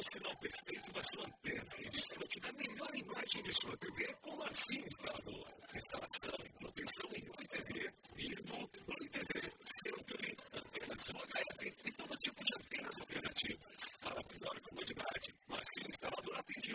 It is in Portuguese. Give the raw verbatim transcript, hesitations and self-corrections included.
sinal perfeito da sua antena e desfrute da melhor imagem de sua T V com a Sim Instalador. Instalação e manutenção em Oi T V, Vivo, Oi T V, Century, antenas U H F e todo tipo de antenas alternativas. Para a melhor comodidade,